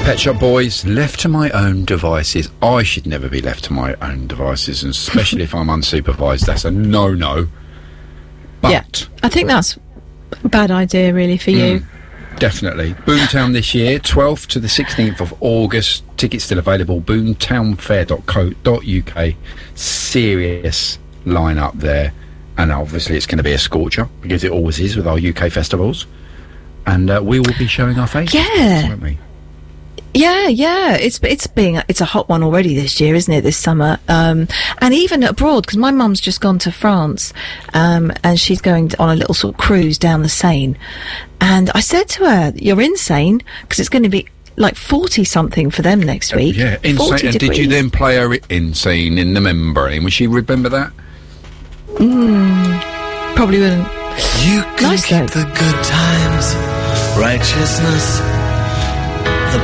Pet Shop Boys, left to my own devices. I should never be left to my own devices, and especially if I'm unsupervised. That's a no-no. But yeah, I think that's a bad idea, really, for you. Definitely. Boomtown this year, 12th to the 16th of August. Tickets still available. boomtownfair.co.uk. Serious line-up there. And obviously it's going to be a scorcher, because it always is with our UK festivals. And we will be showing our faces, won't we? Yeah. It's a hot one already this year, isn't it? This summer, and even abroad, because my mum's just gone to France, and she's going on a little sort of cruise down the Seine. And I said to her, "You're insane," because it's going to be like 40 something for them next week. Yeah, insane. And did you then play her Insane in the membrane? Would she remember that? Probably wouldn't. You can keep the good times, righteousness,